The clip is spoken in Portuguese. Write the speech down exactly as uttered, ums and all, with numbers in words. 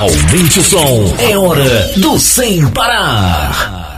Aumente o som, é hora do Sem Parar.